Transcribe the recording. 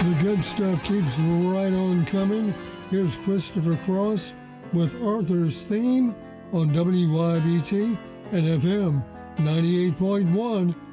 The good stuff keeps right on coming. Here's Christopher Cross with Arthur's Theme on WYBT and FM 98.1